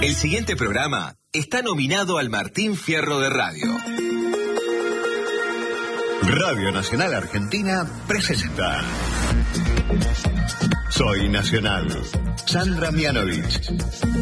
El siguiente programa está nominado al Martín Fierro de Radio. Radio Nacional Argentina presenta Soy Nacional. Sandra Mianovich.